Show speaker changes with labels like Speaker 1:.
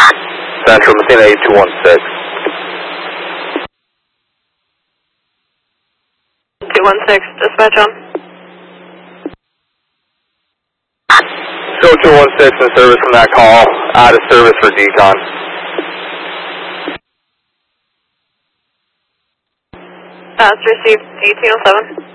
Speaker 1: Central Messina 8216.
Speaker 2: 216, dispatch on.
Speaker 1: Show 216 in service from that call. Out of service for decon.
Speaker 2: Received 1807.